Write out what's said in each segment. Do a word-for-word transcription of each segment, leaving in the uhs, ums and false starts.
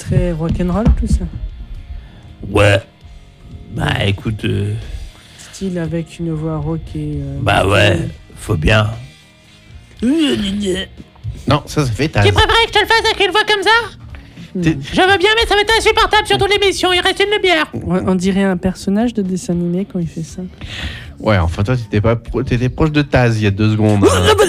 très rock'n'roll tout ça. Ouais. Bah écoute. Euh... Style avec une voix rock et. Euh, bah ouais, faut bien. Non, ça, ça fait Taz. Tu préférais que je te le fasse avec une voix comme ça? T'es... Je veux bien, mais ça va être insupportable sur toute l'émission. Il reste une bière. On dirait un personnage de dessin animé quand il fait ça. Ouais, enfin, toi, t'étais, pas pro... t'étais proche de Taz il y a deux secondes.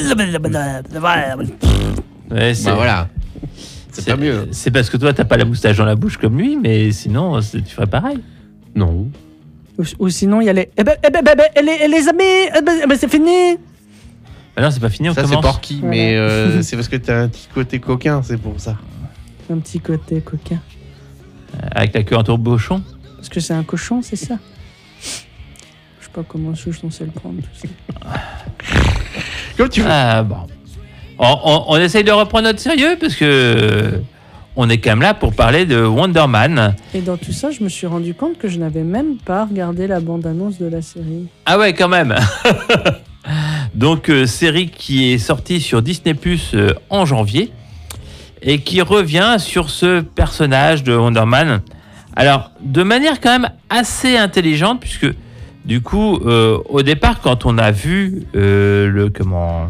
ouais, c'est... Bah voilà. C'est, c'est pas mieux. C'est parce que toi, t'as pas la moustache dans la bouche comme lui, mais sinon, tu ferais pareil. Non. Ou, ou sinon, il y a les. Eh ben, eh ben, eh ben, eh les, les amis, eh ben, eh ben, c'est fini. Ah non, c'est pas fini, on ça, commence. Ça, c'est Porky, voilà. mais euh, c'est parce que t'as un petit côté coquin, c'est pour ça. Un petit côté coquin. Euh, avec la queue en tourbochon. Parce que c'est un cochon, c'est ça. Je sais pas comment je suis censé le prendre, tout ça. Comme tu veux. Ah bon. On, on, on essaye de reprendre notre sérieux parce que on est quand même là pour parler de Wonder Man. Et dans tout ça, je me suis rendu compte que je n'avais même pas regardé la bande-annonce de la série. Ah ouais, quand même. Donc, euh, série qui est sortie sur Disney plus, euh, en janvier et qui revient sur ce personnage de Wonder Man. Alors, de manière quand même assez intelligente puisque, du coup, euh, au départ, quand on a vu euh, le comment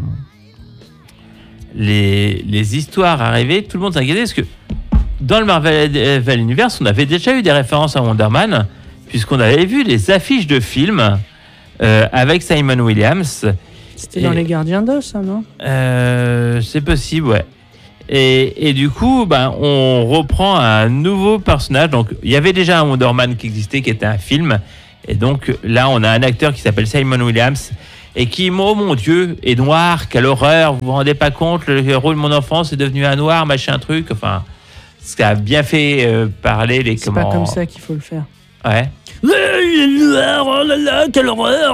les, les histoires arriver, tout le monde s'inquiétait parce que dans le Marvel Universe, on avait déjà eu des références à Wonder Man puisqu'on avait vu les affiches de films euh, avec Simon Williams. C'était et, dans Les Gardiens d'Eux, ça, non euh, C'est possible, ouais. Et, et du coup, ben, on reprend un nouveau personnage. Donc, il y avait déjà un Wonder Man qui existait, qui était un film. Et donc, là, on a un acteur qui s'appelle Simon Williams et qui, oh mon Dieu, est noir. Quelle horreur, vous vous rendez pas compte, le héros de mon enfance est devenu un noir, machin truc. Enfin, ça a bien fait euh, parler les... C'est comment... pas comme ça qu'il faut le faire. Ouais. Il est noir, oh là là, quelle horreur.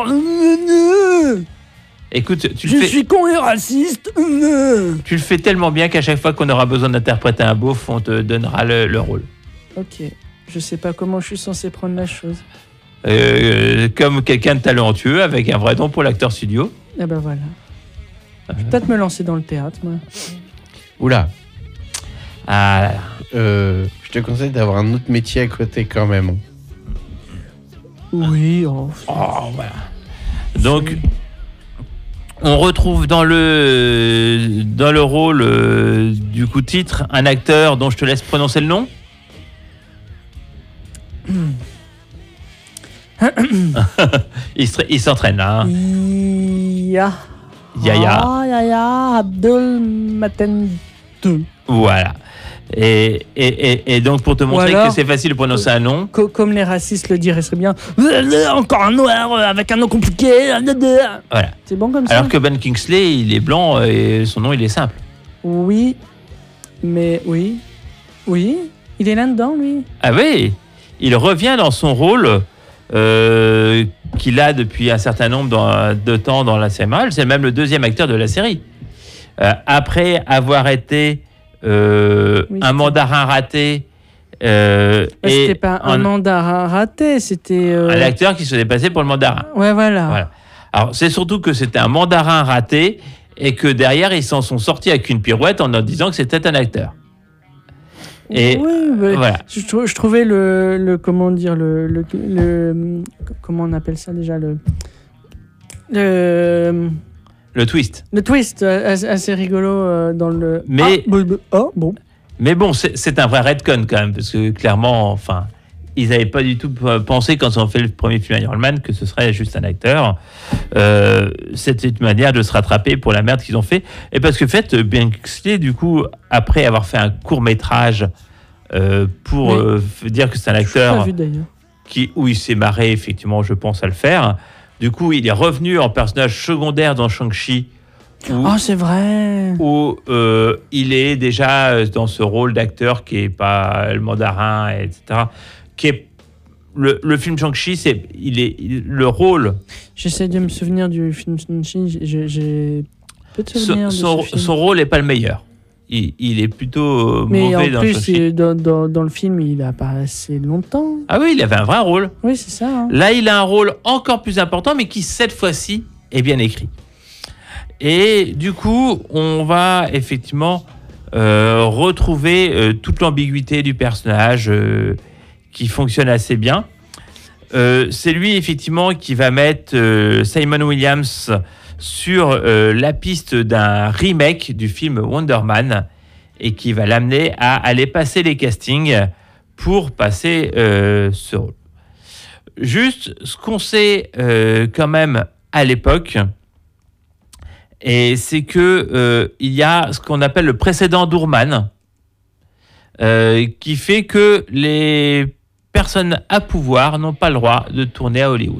Écoute, tu je le fais... suis con et raciste. Tu le fais tellement bien qu'à chaque fois qu'on aura besoin d'interpréter un beauf, on te donnera le, le rôle. Ok, je sais pas comment je suis censé prendre la chose. Euh, comme quelqu'un de talentueux avec un vrai don pour l'acteur studio. Eh ben voilà. Je vais peut-être me lancer dans le théâtre, moi. Oula. Ah. Euh, je te conseille d'avoir un autre métier à côté quand même. Oui. Oh, oh voilà. Donc. On retrouve dans le, dans le rôle euh, du coup titre un acteur dont je te laisse prononcer le nom. il, il s'entraîne là. Hein. Ya. Yaya. Ah, Yaya Abdul Maten deux. Voilà. Et, et, et, et donc pour te montrer alors, que c'est facile de prononcer un nom. Co- comme les racistes le diraient, serait bien. Encore un noir avec un nom compliqué. Voilà. C'est bon comme ça. Alors que Ben Kingsley, il est blanc et son nom il est simple. Oui, mais oui, oui, il est là-dedans lui. Ah oui, il revient dans son rôle euh, qu'il a depuis un certain nombre de temps dans la série Marvel. C'est même le deuxième acteur de la série. Euh, après avoir été Euh, oui, un mandarin raté. Euh, ouais, et c'était pas un, un mandarin raté, c'était. Euh... Un acteur qui se faisait passer pour le mandarin. Ouais, voilà. voilà. Alors, c'est surtout que c'était un mandarin raté et que derrière, ils s'en sont sortis avec une pirouette en disant que c'était un acteur. Et oui, bah, voilà. Je, je trouvais le, le. Comment dire le, le, le. Comment on appelle ça déjà Le. Le. Le twist. Le twist, assez, assez rigolo euh, dans le... Mais, ah, b- b- oh, bon. mais bon, c'est, c'est un vrai retcon quand même, parce que clairement, enfin, ils n'avaient pas du tout pensé, quand ils ont fait le premier film Iron Man, que ce serait juste un acteur. Euh, c'était une manière de se rattraper pour la merde qu'ils ont fait. Et parce que, en fait, Ben Kingsley, du coup, après avoir fait un court-métrage euh, pour oui. euh, dire que c'est un acteur vu, qui, où il s'est marré, effectivement, je pense, à le faire. Du coup, il est revenu en personnage secondaire dans Shang-Chi. Où, oh, c'est vrai. Où euh, il est déjà dans ce rôle d'acteur qui n'est pas le mandarin, et cetera. Qui est le, le film Shang-Chi, c'est il est il, le rôle. J'essaie de me souvenir du film Shang-Chi. J'ai, j'ai peu de souvenirs son, de son, ce film. Son rôle n'est pas le meilleur. Il, il est plutôt mais mauvais en dans plus, Shang-Chi. Dans, dans, dans le film, il a pas assez longtemps. Ah oui, il avait un vrai rôle. Oui, c'est ça. Hein. Là, il a un rôle encore plus important, mais qui, cette fois-ci, est bien écrit. Et du coup, on va effectivement euh, retrouver euh, toute l'ambiguïté du personnage euh, qui fonctionne assez bien. Euh, c'est lui effectivement qui va mettre euh, Simon Williams sur euh, la piste d'un remake du film Wonder Man et qui va l'amener à aller passer les castings pour passer euh, ce rôle. Juste ce qu'on sait euh, quand même à l'époque, et c'est que euh, il y a ce qu'on appelle le précédent d'Oorman, euh, qui fait que les personnes à pouvoir n'ont pas le droit de tourner à Hollywood.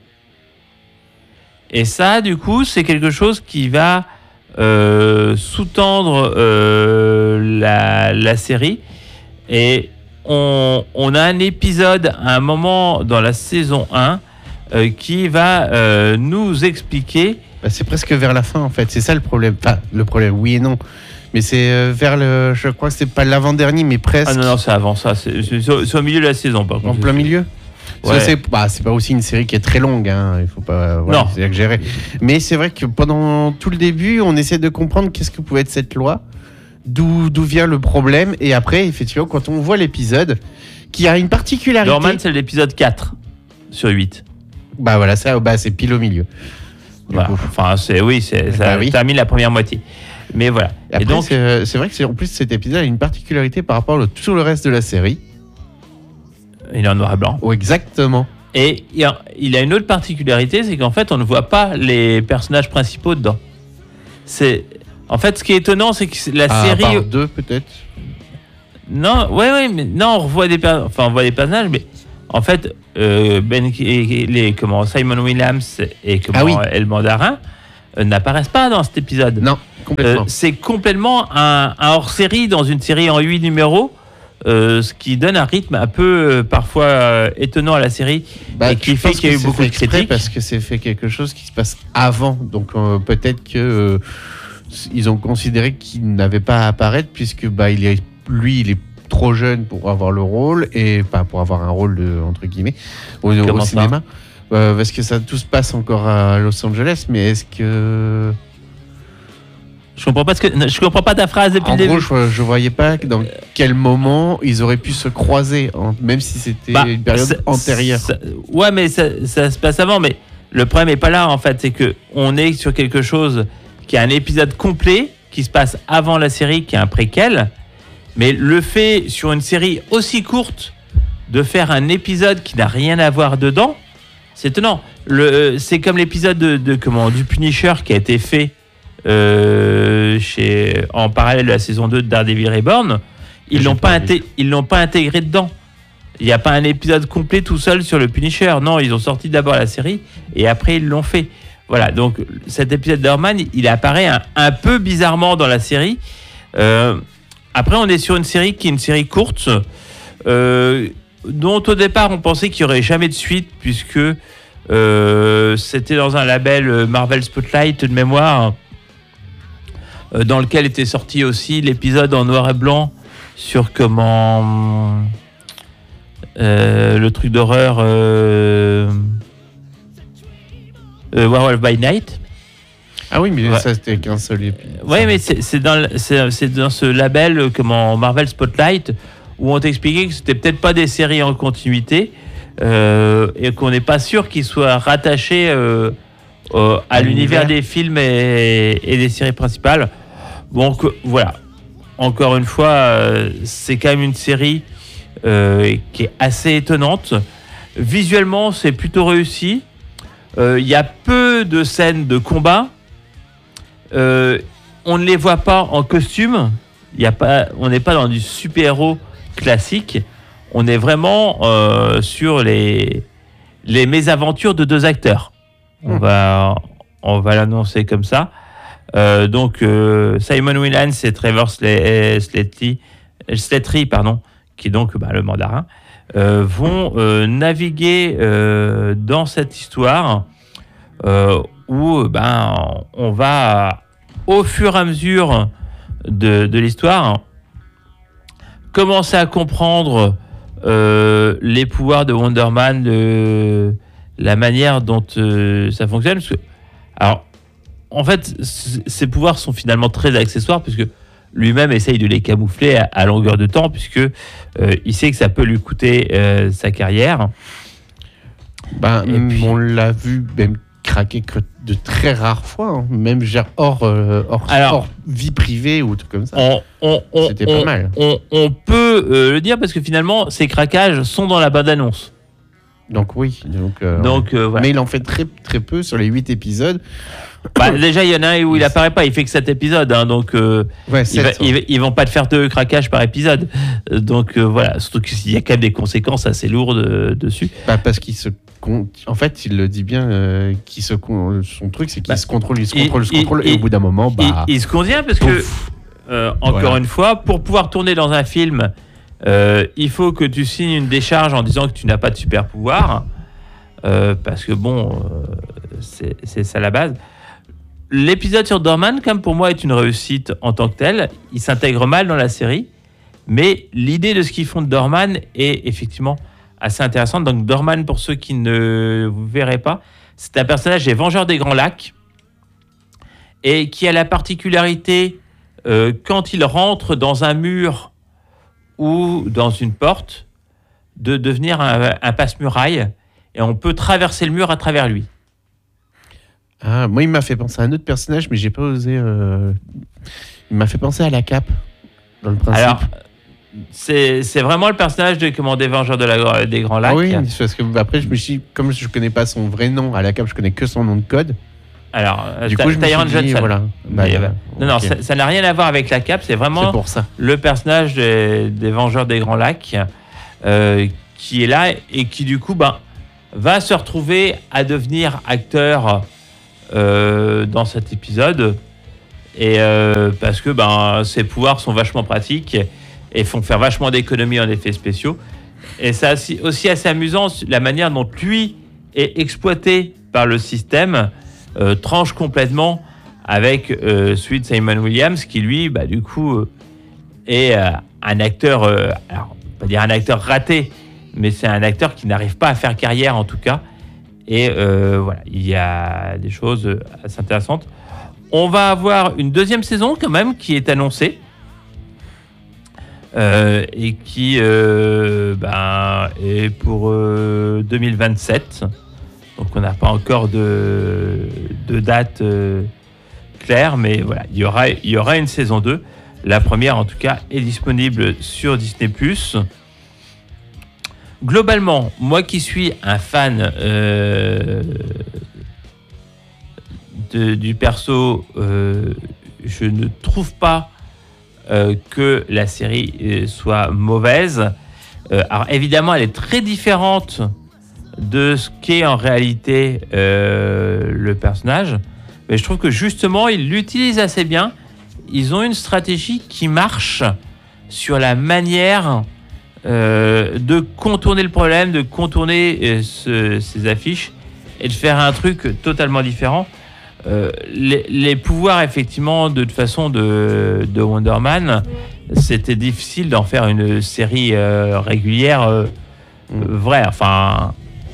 Et ça, du coup, c'est quelque chose qui va euh, sous-tendre euh, la, la série. Et on, on a un épisode à un moment dans la saison un euh, qui va euh, nous expliquer... Bah, c'est presque vers la fin, en fait. C'est ça le problème. Enfin, le problème, oui et non. Mais c'est euh, vers le... Je crois que c'est pas l'avant-dernier, mais presque. Ah non, non, c'est avant ça. C'est, c'est, c'est au milieu de la saison, par contre. En plein milieu. Ouais. C'est, bah, c'est pas aussi une série qui est très longue, hein. Il faut pas voilà, non. c'est exagéré. Mais c'est vrai que pendant tout le début, on essaie de comprendre qu'est-ce que pouvait être cette loi, d'où, d'où vient le problème. Et après, effectivement, quand on voit l'épisode, qui a une particularité... Norman, c'est l'épisode quatre sur huit. Bah voilà, ça, bah, c'est pile au milieu. Voilà. Enfin, c'est, oui, c'est, ça bah oui. termine la première moitié. Mais voilà. Et, après, et donc, c'est, c'est vrai que c'est, en plus, cet épisode a une particularité par rapport à tout le reste de la série. Il est en noir et blanc. Oh, exactement. Et il a, il a une autre particularité, c'est qu'en fait, on ne voit pas les personnages principaux dedans. C'est, en fait, ce qui est étonnant, c'est que la ah, série... Par deux, peut-être. Non, ouais, ouais, mais non, on revoit des, per... enfin, on voit des personnages, mais en fait, euh, Ben, et, les, comment, Simon Williams et comment, ah oui. El Mandarin euh, n'apparaissent pas dans cet épisode. Non, complètement. Euh, c'est complètement un, un hors-série dans une série en huit numéros. Euh, ce qui donne un rythme un peu euh, parfois euh, étonnant à la série bah, et qui fait qu'il y a eu beaucoup de critiques parce que c'est fait quelque chose qui se passe avant, donc euh, peut-être que euh, ils ont considéré qu'il n'avait pas à apparaître puisque bah il est lui il est trop jeune pour avoir le rôle et pas pour avoir un rôle de, entre guillemets au, au cinéma euh, parce que ça tout se passe encore à Los Angeles, mais est-ce que Je comprends pas ce que je comprends pas ta phrase depuis en le gros, début. je, je voyais pas dans quel moment ils auraient pu se croiser, en, même si c'était bah, une période ça, antérieure. Ça, ouais, mais ça, ça se passe avant. Mais le problème est pas là en fait, c'est que on est sur quelque chose qui est un épisode complet qui se passe avant la série, qui est un préquel. Mais le fait sur une série aussi courte de faire un épisode qui n'a rien à voir dedans, c'est étonnant. Le, c'est comme l'épisode de, de comment du Punisher qui a été fait. Euh, chez, en parallèle de la saison deux de Daredevil Reborn, ils l'ont pas, inté- ils l'ont pas intégré dedans. Il n'y a pas un épisode complet tout seul sur le Punisher. Non, ils ont sorti d'abord la série et après ils l'ont fait. Voilà, donc cet épisode d'Orman, il apparaît un, un peu bizarrement dans la série. Euh, après, on est sur une série qui est une série courte, euh, dont au départ on pensait qu'il n'y aurait jamais de suite puisque euh, c'était dans un label Marvel Spotlight de mémoire, dans lequel était sorti aussi l'épisode en noir et blanc sur comment euh, le truc d'horreur euh, euh, Werewolf by Night. Ah oui, mais ouais. ça c'était qu'un seul épisode. Oui, mais c'est, c'est, dans, c'est, c'est dans ce label euh, comment Marvel Spotlight où on t'expliquait que c'était peut-être pas des séries en continuité euh, et qu'on n'est pas sûr qu'ils soient rattachés euh, Euh, à, à l'univers, l'univers des films et, et des séries principales. Donc voilà, encore une fois, euh, c'est quand même une série euh, qui est assez étonnante. Visuellement, c'est plutôt réussi. Il euh, y a peu de scènes de combat. Euh, on ne les voit pas en costume. Y a pas, on n'est pas dans du super-héros classique. On est vraiment euh, sur les, les mésaventures de deux acteurs. On va, on va l'annoncer comme ça. Euh, donc, euh, Simon Williams et Trevor Slattery, Slattery pardon, qui est donc bah, le mandarin, euh, vont euh, naviguer euh, dans cette histoire euh, où ben, on va, au fur et à mesure de, de l'histoire, commencer à comprendre euh, les pouvoirs de Wonder Man, de la manière dont euh, ça fonctionne. Parce que, alors, en fait, c- ces pouvoirs sont finalement très accessoires, puisque lui-même essaye de les camoufler à, à longueur de temps, puisque euh, il sait que ça peut lui coûter euh, sa carrière. Ben, Et puis- on l'a vu même craquer que de très rares fois, hein. Même genre hors, euh, hors, Alors- hors vie privée ou truc comme ça. On, on, on, C'était on- pas mal. On, on peut euh, le dire parce que finalement, ces craquages sont dans la bande-annonce. Donc oui. Donc, euh, Donc euh, voilà. Mais il en fait très, très peu sur les huit épisodes. Bah, déjà, il y en a un où il apparaît pas, il fait que sept épisodes, hein, donc euh, Ouais, il va- sept, ouais. ils, ils vont pas te faire deux craquages par épisode. Euh, Donc euh, voilà, surtout qu'il y a quand même des conséquences assez lourdes euh, dessus. Bah, parce qu'il se con- en fait, il le dit bien, euh, qu'il se con- son truc, c'est qu'il Bah, se contrôle, il se il- contrôle, il se il- contrôle, et il- au bout d'un moment, bah, il, il se contient parce que, pouf. euh, encore Voilà. une fois, pour pouvoir tourner dans un film, euh, il faut que tu signes une décharge en disant que tu n'as pas de super pouvoir. Euh, parce que bon, euh, c'est c'est ça la base. L'épisode sur Dorman, comme pour moi, est une réussite en tant que tel. Il s'intègre mal dans la série, mais l'idée de ce qu'ils font de Dorman est effectivement assez intéressante. Donc Dorman, pour ceux qui ne vous verraient pas, c'est un personnage des Vengeurs des Grands Lacs et qui a la particularité, euh, quand il rentre dans un mur ou dans une porte, de devenir un, un passe-muraille et on peut traverser le mur à travers lui. Ah, moi, il m'a fait penser à un autre personnage, mais j'ai pas osé. euh, Il m'a fait penser à la cape, dans le principe. Alors, c'est c'est vraiment le personnage de comment, des Vengeurs de la, des Grands Lacs. ah oui, parce que après, je me suis dit, comme je connais pas son vrai nom à la cape, je connais que son nom de code. Alors, euh, Du Ty- coup, je me Tyrone suis dit, Johnson. voilà. Mais, Bah, euh, non, non, ok. ça ça n'a rien à voir avec la cape. C'est C'est vraiment pour ça. le personnage des, des Vengeurs des Grands Lacs euh, qui est là et qui, du coup, ben, va se retrouver à devenir acteur euh, dans cet épisode. Et euh, parce que ben, ses pouvoirs sont vachement pratiques et font faire vachement d'économies en effets spéciaux. Et c'est aussi, aussi assez amusant la manière dont lui est exploité par le système, euh, tranche complètement avec euh, celui de Simon Williams, qui lui, bah, du coup, euh, est euh, un acteur, euh, alors, on va pas dire un acteur raté, mais c'est un acteur qui n'arrive pas à faire carrière en tout cas. Et euh, voilà, il y a des choses assez intéressantes. On va avoir une deuxième saison quand même qui est annoncée. Euh, et qui euh, ben, est pour euh, deux mille vingt-sept. Donc on n'a pas encore de, de date euh, claire, mais voilà, il y aura, il y aura une saison deux. La première, en tout cas, est disponible sur Disney plus. Globalement, moi qui suis un fan euh, de, du perso, euh, je ne trouve pas euh, que la série euh, soit mauvaise. Euh, alors évidemment, elle est très différente de ce qu'est en réalité euh, le personnage, mais je trouve que justement, ils l'utilisent assez bien. Ils ont une stratégie qui marche sur la manière euh, de contourner le problème, de contourner euh, ce, ces affiches et de faire un truc totalement différent. Euh, les, les pouvoirs, effectivement, de toute façon, de, de Wonder Man, c'était difficile d'en faire une série euh, régulière euh, Mm. vraie. Enfin,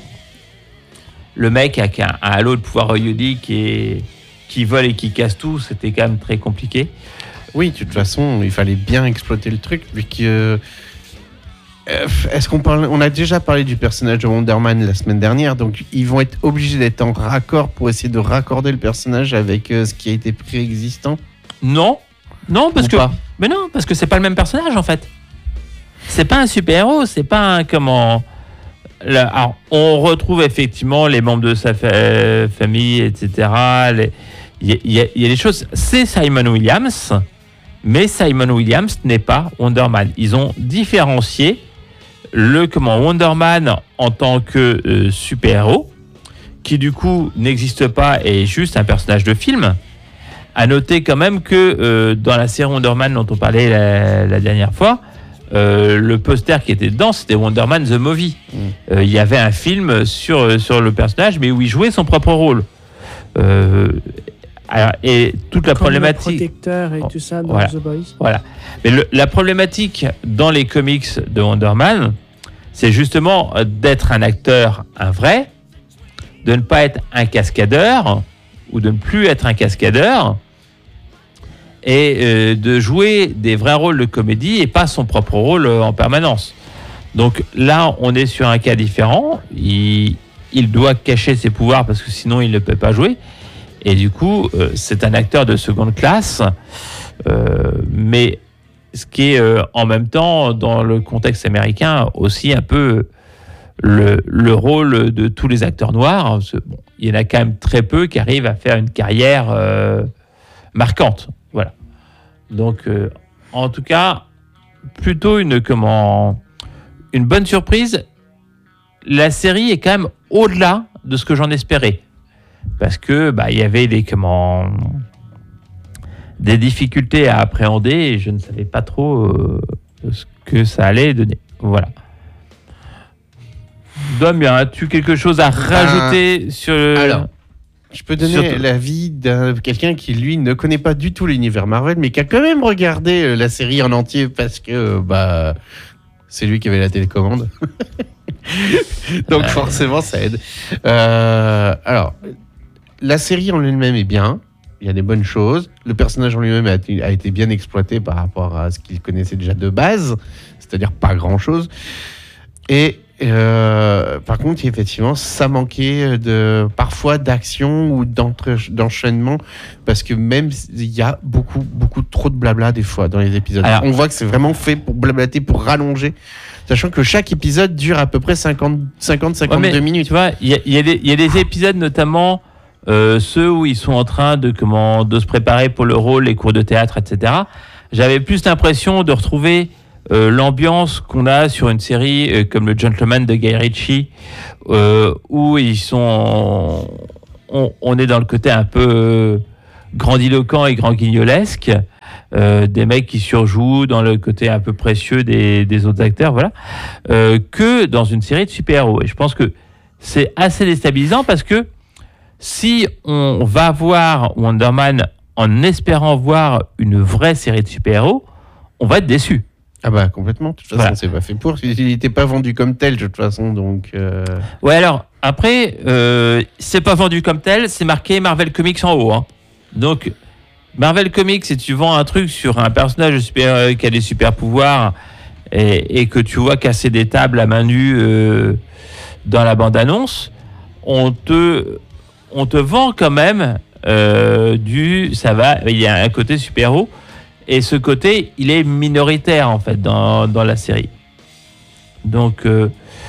le mec a un halo de pouvoir iodique et qui vole et qui casse tout, c'était quand même très compliqué. Oui, de toute façon, il fallait bien exploiter le truc, vu que. Euh, Est-ce qu'on parle. On a déjà parlé du personnage de Wonder Man la semaine dernière, donc ils vont être obligés d'être en raccord pour essayer de raccorder le personnage avec euh, ce qui a été préexistant. Non, non, parce Ou que pas. mais non, parce que c'est pas le même personnage en fait. C'est pas un super-héros, c'est pas un comment. Là, alors, on retrouve effectivement les membres de sa fa- famille, et cetera. Les- Il y, a- il y a- il y a des choses. C'est Simon Williams, mais Simon Williams n'est pas Wonder Man. Ils ont différencié le comment Wonder Man en tant que euh, super-héros, qui du coup n'existe pas et est juste un personnage de film. À noter quand même que euh, dans la série Wonder Man dont on parlait la, la dernière fois, euh, le poster qui était dedans, c'était Wonder Man The Movie. Mm. Euh, il y avait un film sur, sur le personnage, mais où il jouait son propre rôle. Euh, alors, et toute la Comme le problématique... protecteur et Oh, tout ça dans voilà. The Boys. Voilà. Mais le- la problématique dans les comics de Wonder Man, c'est justement d'être un acteur, un vrai, de ne pas être un cascadeur, ou de ne plus être un cascadeur, et euh, de jouer des vrais rôles de comédie et pas son propre rôle euh, en permanence. Donc là, on est sur un cas différent. Il, il doit cacher ses pouvoirs parce que sinon il ne peut pas jouer. Et du coup, euh, c'est un acteur de seconde classe. Euh, mais ce qui est euh, en même temps, dans le contexte américain, aussi un peu le, le rôle de tous les acteurs noirs. Parce que, bon, il y en a quand même très peu qui arrivent à faire une carrière euh, marquante. Voilà. Donc, euh, en tout cas, plutôt une comment. Une bonne surprise. La série est quand même au-delà de ce que j'en espérais. Parce que bah, il y avait des, comment, des difficultés à appréhender et je ne savais pas trop euh, ce que ça allait donner. Voilà. Dom, as-tu quelque chose à rajouter euh, sur le... Alors, je peux donner Surtout... l'avis de quelqu'un qui, lui, ne connaît pas du tout l'univers Marvel, mais qui a quand même regardé la série en entier parce que... bah. C'est lui qui avait la télécommande. Donc forcément, ça aide. Euh, alors, la série en elle-même est bien. Il y a des bonnes choses. Le personnage en lui-même a, a été bien exploité par rapport à ce qu'il connaissait déjà de base. C'est-à-dire pas grand-chose. Et euh, par contre, effectivement, ça manquait de, parfois d'action ou d'enchaînement. Parce que même, il y a beaucoup, beaucoup trop de blabla des fois dans les épisodes. Alors, on voit que c'est vraiment fait pour blablater, pour rallonger. Sachant que chaque épisode dure à peu près cinquante à cinquante-deux ouais, minutes. Tu vois, il y, y, y a des épisodes, notamment euh, ceux où ils sont en train de, comment, de se préparer pour le rôle, les cours de théâtre, et cetera. J'avais plus l'impression de retrouver euh, l'ambiance qu'on a sur une série euh, comme Le Gentleman de Guy Ritchie, euh, où ils sont, on, on est dans le côté un peu euh, grandiloquent et grand guignolesque. Euh, des mecs qui surjouent dans le côté un peu précieux des, des autres acteurs, voilà, euh, que dans une série de super-héros. Et je pense que c'est assez déstabilisant parce que si on va voir Wonder Man en espérant voir une vraie série de super-héros, on va être déçu. Ah bah complètement, de toute façon, voilà. C'est pas fait pour. Il n'était pas vendu comme tel, de toute façon, donc... Euh... Ouais, alors, après, euh, c'est pas vendu comme tel, c'est marqué Marvel Comics en haut, hein. Donc... Marvel Comics, si tu vends un truc sur un personnage super, qui a des super pouvoirs et, et que tu vois casser des tables à main nue euh, dans la bande-annonce, on te, on te vend quand même euh, du... Ça va, il y a un côté super-héros et ce côté, il est minoritaire en fait dans, dans la série. Donc euh,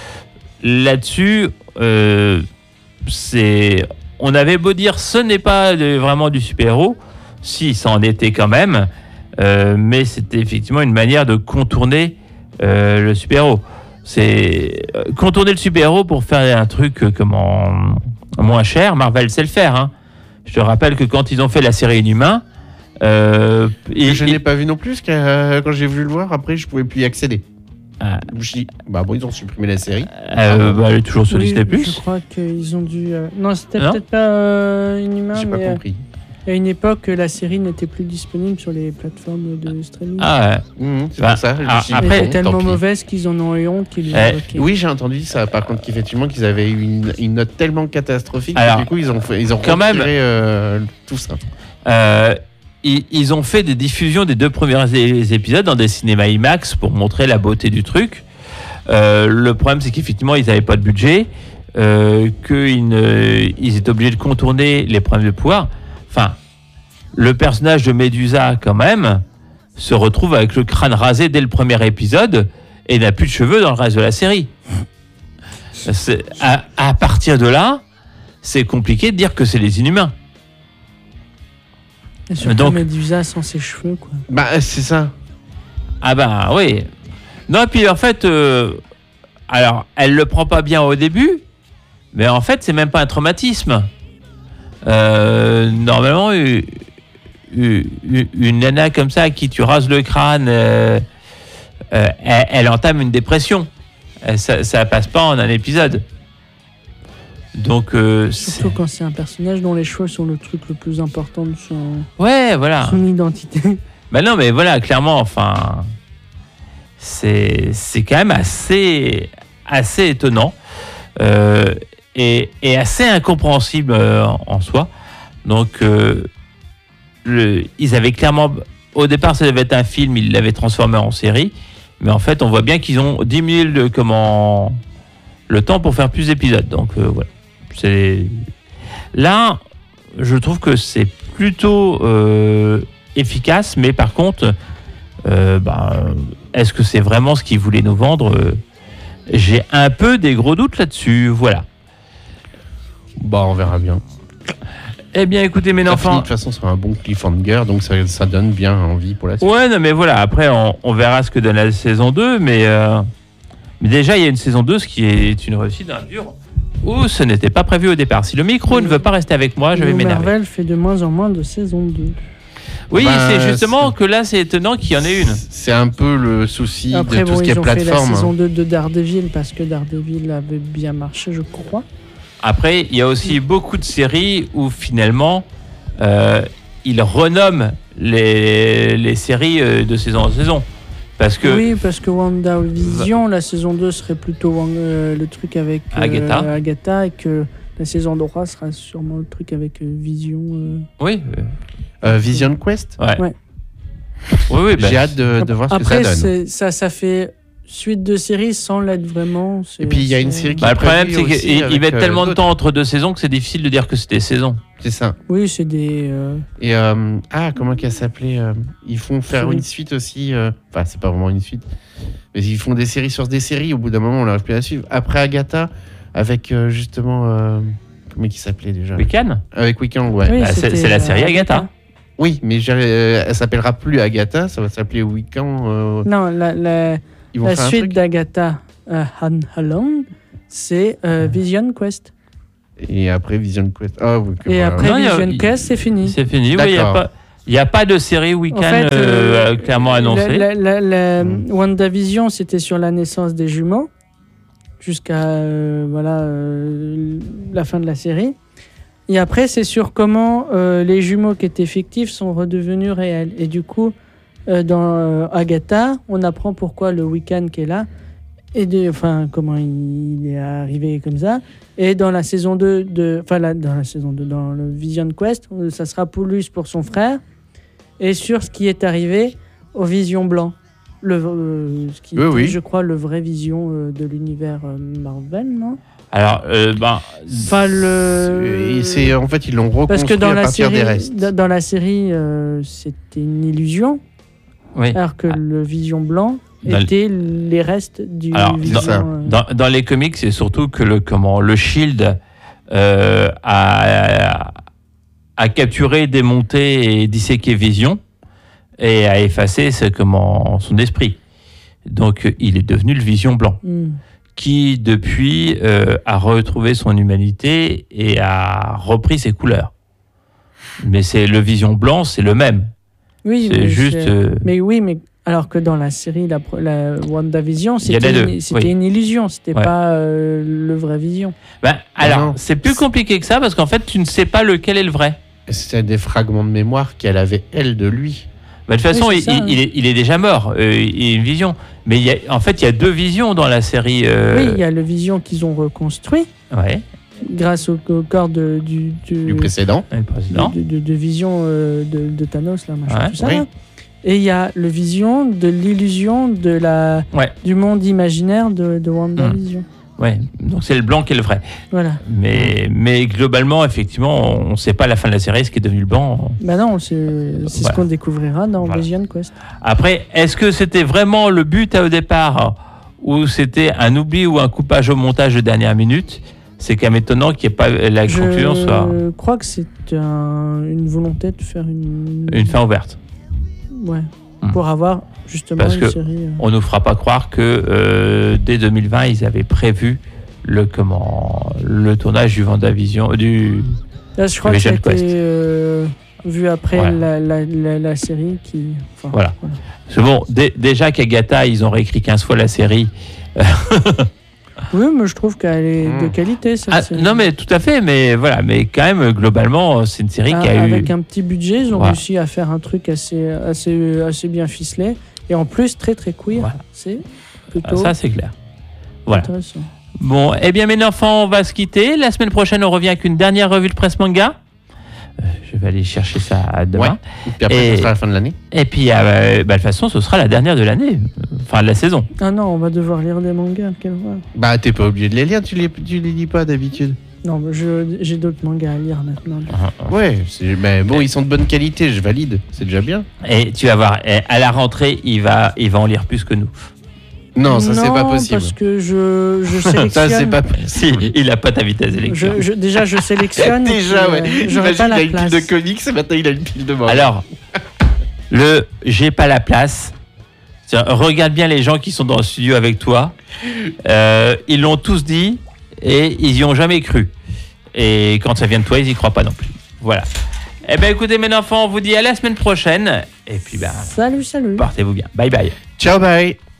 là-dessus, euh, c'est... On avait beau dire ce n'est pas de, vraiment du super-héros. Si, ça en était quand même, euh, mais c'était effectivement une manière de contourner euh, le super-héros. C'est euh, contourner le super-héros pour faire un truc euh, comment, moins cher. Marvel sait le faire. Hein. Je te rappelle que quand ils ont fait la série Inhumain... Euh, et, je n'ai pas vu non plus, car quand j'ai voulu le voir, après je ne pouvais plus y accéder. Ah. Je dis, bah bon, ils ont supprimé la série. Euh, bah, elle est toujours sur oui, Disney plus. Je crois qu'ils ont dû... Euh... Non, c'était non peut-être pas euh, Inhumain, j'ai mais... pas compris. À une époque, la série n'était plus disponible sur les plateformes de streaming. Ah ouais. Mmh, c'est bah, pour ça. Ah, après, elle était tellement mauvaise qu'ils en ont eu honte qu'ils l'ont eh, oui, j'ai entendu ça. Par contre, qu'effectivement, qu'ils avaient eu une, une note tellement catastrophique Alors, que du coup, ils ont, fait, ils ont quand retiré même, euh, tout ça. Euh, ils, ils ont fait des diffusions des deux premiers épisodes dans des cinémas IMAX pour montrer la beauté du truc. Euh, le problème, c'est qu'effectivement, ils n'avaient pas de budget, euh, qu'ils ne, ils étaient obligés de contourner les problèmes de pouvoir. Enfin, le personnage de Médusa, quand même, se retrouve avec le crâne rasé dès le premier épisode et n'a plus de cheveux dans le reste de la série. C'est, à, à partir de là, c'est compliqué de dire que c'est les Inhumains. Et surtout Donc, Médusa sans ses cheveux, quoi. Bah, c'est ça. Ah bah oui. Non, et puis en fait, euh, alors, elle le prend pas bien au début, mais en fait, c'est même pas un traumatisme. Euh, normalement, une, une, une nana comme ça à qui tu rases le crâne, euh, euh, elle, elle entame une dépression. Elle, ça, ça passe pas en un épisode. Donc, euh, surtout c'est... quand c'est un personnage dont les cheveux sont le truc le plus important de son, ouais, voilà. son identité. Ben non, mais voilà, clairement, enfin, c'est c'est quand même assez assez étonnant. Euh, Et, et assez incompréhensible euh, en soi. Donc, euh, le, ils avaient clairement, au départ, ça devait être un film, ils l'avaient transformé en série, mais en fait, on voit bien qu'ils ont diminué le, comment, le temps pour faire plus d'épisodes. Donc euh, voilà, c'est là, je trouve que c'est plutôt euh, efficace, mais par contre, euh, ben, est-ce que c'est vraiment ce qu'ils voulaient nous vendre? J'ai un peu des gros doutes là-dessus. Voilà. Bah, on verra bien. Eh bien, écoutez, mes Ça enfants. finit de toute façon sur un bon cliffhanger, donc ça, ça donne bien envie pour la suite. Ouais, non, mais voilà. Après, on, on verra ce que donne la saison deux, mais, euh, mais déjà, il y a une saison deux, ce qui est une réussite d'un dur où ce n'était pas prévu au départ. Si le micro ne veut pas rester avec moi, je vais Le m'énerver. Marvel fait de moins en moins de saison deux. Oui, Bah, c'est justement c'est- que là, c'est étonnant qu'il y en ait une. C'est un peu le souci Après, de tout bon, ce qui ils est ont fait la plateforme. saison hein. deux de Daredevil parce que Daredevil avait bien marché, je crois. Après, il y a aussi beaucoup de séries où finalement, euh, ils renomment les, les séries euh, de saison en saison. Parce que Oui, parce que WandaVision, la saison deux serait plutôt euh, le truc avec euh, Agatha. Agatha et que la saison trois sera sûrement le truc avec euh, Vision. euh. oui, euh, Euh, Vision Quest, ouais. Ouais. Oui, oui, bah, j'ai hâte de, de voir ce Après, que ça donne. c'est- ça, ça fait suite de séries sans l'être vraiment. c'est- Et puis, il y a une c'est- série qui- bah, le problème, c'est prévu aussi qu'il il avec, met euh, tellement de d'autres. temps entre deux saisons que c'est difficile de dire que c'était saison. C'est ça. Oui, c'est des. euh, Et euh, ah, comment qu'elle s'appelait euh, Ils font faire Oui. une suite aussi. euh, Enfin, c'est pas vraiment une suite. Mais ils font des séries sur des séries. Au bout d'un moment, on n'arrive plus à la suivre. Après Agatha, avec euh, justement. euh, comment il s'appelait déjà Week-end Avec Weekend, ouais. oui, Bah, c'est- c'était, c'est la euh, série Agatha. Oui, mais j'ai- euh, elle s'appellera plus Agatha, ça va s'appeler Weekend. euh, Non, la, la, ils vont la faire un suite truc. d'Agatha euh, Han Halong, c'est euh, Vision Quest. Et après Vision Quest. Ah, oui, que Et voilà. après Non, il y a- Vision il- Quest, c'est fini. C'est fini. Oui, il n'y a D'accord. pas. Il n'y a pas de série Week-end En fait, euh, euh, clairement annoncée. La, la- la- Mm. WandaVision, c'était sur la naissance des jumeaux jusqu'à euh, voilà euh, la fin de la série. Et après, c'est sur comment euh, les jumeaux qui étaient fictifs sont redevenus réels. Et du coup, euh, dans euh, Agatha, on apprend pourquoi le Wiccan qui est là, et de, enfin comment il, il est arrivé comme ça. Et dans la saison deux, de, enfin la- dans la saison deux, dans le Vision Quest, euh, ça sera plus pour son frère. Et sur ce qui est arrivé au Vision Blanc. Le, euh, ce qui Oui, était, oui. je crois, le vrai Vision euh, de l'univers euh, Marvel, non? Alors, euh, ben, Enfin, le... Et c'est en fait ils l'ont Parce reconstruit que dans à la partir série, des restes. dans dans la série euh, c'était une illusion, oui. alors que Ah. le Vision Blanc Dans le- était les restes du Alors, Vision. dans- euh, Dans, dans les comics, c'est surtout que le, comment, le Shield euh, a, a capturé, démonté et disséqué Vision et a effacé ce, comment, son esprit. Donc, il est devenu le Vision blanc, hmm. qui depuis euh, a retrouvé son humanité et a repris ses couleurs. Mais c'est le Vision blanc, c'est le même. Oui, C'est mais juste. c'est- euh, Mais oui, mais alors que dans la série, la, pro- la WandaVision, Il y en a c'était deux, une, c'était oui. une illusion, c'était Ouais. pas euh, le vrai Vision. ben, alors, non. c'est plus compliqué que ça parce qu'en fait, tu ne sais pas lequel est le vrai. C'est des fragments de mémoire qu'elle avait elle de lui. Bah, de toute façon, Oui, il, c'est ça, il- hein. il est, il est déjà mort. Euh, il y a une vision. Mais il y a, en fait, il y a deux visions dans la série. euh, Oui, il y a le Vision qu'ils ont reconstruit ouais, grâce au, au corps de, du, du, Du précédent. le président. de, de- de Vision euh, de, de Thanos, là, machin, Ouais. tout ça. Oui. là. Et il y a le Vision de l'illusion de la, Ouais. du monde imaginaire de, de WandaVision. Ouais. Donc c'est le blanc qui est le vrai. Voilà. Mais, mais globalement, effectivement, on ne sait pas à la fin de la série ce qui est devenu le blanc. Bah non, c'est c'est Voilà. ce qu'on découvrira dans Voilà. Vision Quest. Après, est-ce que c'était vraiment le but au départ ou c'était un oubli ou un coupage au montage de dernière minute? C'est quand même étonnant qu'il n'y ait pas la conclusion soit Je crois que c'est un- une volonté de faire une, une fin ouverte. Ouais. Hmm. Pour avoir justement Parce une que série. euh, On ne nous fera pas croire que euh, dès deux mille vingt, ils avaient prévu le, comment, le tournage du WandaVision, euh, du, Là, je crois que ça a Vision été Quest. euh, vu après Voilà. la, la, la, la série qui. enfin, Voilà. C'est bon, dé- déjà qu'Agatha, ils ont réécrit quinze fois la série. Oui, mais je trouve qu'elle est de Hmm. qualité. Cette Ah, série. non, mais tout à fait, mais voilà, mais quand même, globalement, c'est une série Ah, qui a avec eu. un petit budget, ils ont Voilà. réussi à faire un truc assez, assez, assez bien ficelé. Et en plus, très très queer. Voilà. C'est Ah, plutôt ça, c'est clair. Voilà. intéressant. Bon, eh bien, mes enfants, on va se quitter. La semaine prochaine, on revient avec une dernière revue de presse manga. Euh, je vais vais aller chercher ça demain. Ouais. Et puis après, Et- ça sera la fin de l'année. Et puis, euh, bah, de toute façon, ce sera la dernière de l'année, enfin de la saison. Ah non, on va devoir lire des mangas. Quelle horreur. Bah, t'es pas obligé de les lire, tu les, tu les lis pas d'habitude. Non, mais je- j'ai d'autres mangas à lire maintenant. Ouais, c'est- mais bon, ils sont de bonne qualité, je valide, c'est déjà bien. Et tu vas voir, et à la rentrée, il va, il va en lire plus que nous. Non, ça c'est pas Non, possible. parce que je, je sélectionne. Ça c'est pas Si, il a pas ta vitesse de lecture. Je, je- déjà, je sélectionne. et Déjà, puis, ouais. euh, J'aurais Imagine, pas il a la une place. pile de comics et maintenant il a une pile de mangas. Alors, le j'ai pas la place. C'est- Regarde bien les gens qui sont dans le studio avec toi. Euh, ils l'ont tous dit et ils y ont jamais cru. Et quand ça vient de toi, ils y croient pas non plus. Voilà. Eh ben écoutez mes enfants, on vous dit à la semaine prochaine. Et puis ben, Salut, salut. portez-vous bien. Bye bye. Ciao, bye.